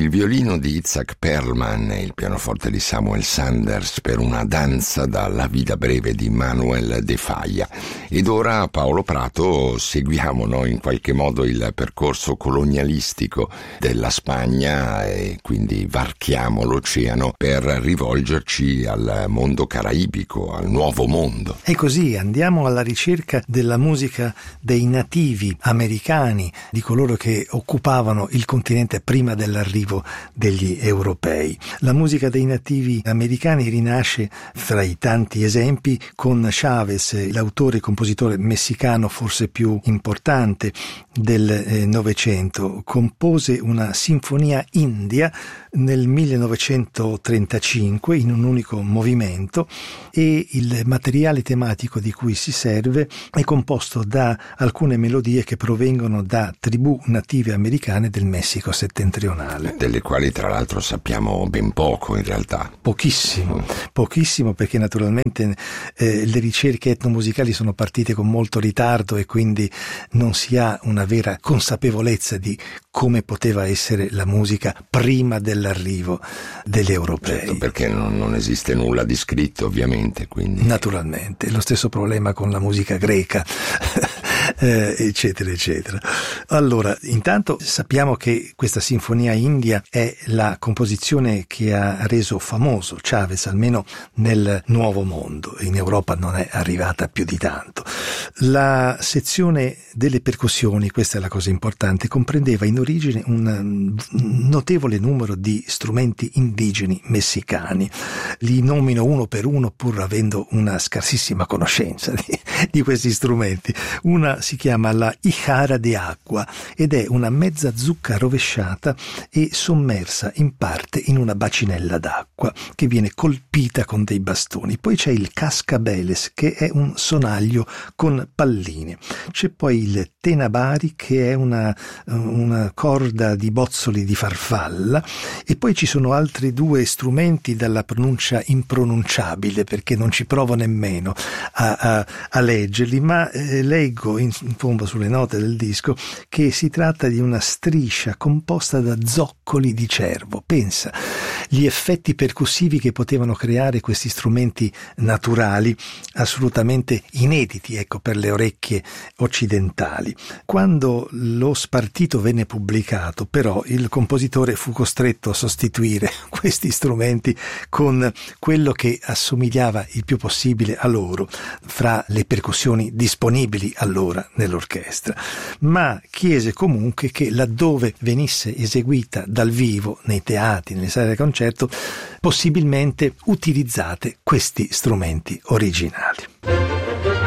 il violino di Itzhak Perlman e il pianoforte di Samuel Sanders per una danza dalla vita breve di Manuel de Falla. Ed ora, Paolo Prato, seguiamo noi in qualche modo il percorso colonialistico della Spagna e quindi varchiamo l'oceano per rivolgerci al mondo caraibico, al nuovo mondo. E così andiamo alla ricerca della musica dei nativi americani, di coloro che occupavano il continente prima dell'arrivo degli europei. La musica dei nativi americani rinasce, fra i tanti esempi, con Chávez, l'autore e compositore messicano forse più importante del Novecento. Compose una sinfonia india nel 1935 in un unico movimento e il materiale tematico di cui si serve è composto da alcune melodie che provengono da tribù native americane del Messico settentrionale. Delle quali tra l'altro sappiamo ben poco in realtà. Pochissimo, perché naturalmente le ricerche etnomusicali sono partite con molto ritardo e quindi non si ha una vera consapevolezza di come poteva essere la musica prima dell'arrivo degli europei. Certo, perché non esiste nulla di scritto ovviamente, quindi. Naturalmente, lo stesso problema con la musica greca. Eccetera eccetera. Allora, intanto sappiamo che questa sinfonia india è la composizione che ha reso famoso Chávez, almeno nel Nuovo Mondo. In Europa non è arrivata più di tanto. La sezione delle percussioni, questa è la cosa importante, comprendeva in origine un notevole numero di strumenti indigeni messicani. Li nomino uno per uno pur avendo una scarsissima conoscenza di questi strumenti. Una si chiama la hijara de agua ed è una mezza zucca rovesciata e sommersa in parte in una bacinella d'acqua che viene colpita con dei bastoni. Poi c'è il cascabeles, che è un sonaglio con palline. C'è poi il tenabari, che è una corda di bozzoli di farfalla, e poi ci sono altri due strumenti dalla pronuncia impronunciabile perché non ci provo nemmeno a leggerli, ma leggo in fondo sulle note del disco che si tratta di una striscia composta da zoccoli di cervo. Pensa, gli effetti percussivi che potevano creare questi strumenti naturali, assolutamente inediti, ecco, per le orecchie occidentali. Quando lo spartito venne pubblicato, però, il compositore fu costretto a sostituire questi strumenti con quello che assomigliava il più possibile a loro fra le percussioni disponibili allora nell'orchestra, ma chiese comunque che laddove venisse eseguita dal vivo nei teatri, nelle sale da concerto, possibilmente utilizzate questi strumenti originali.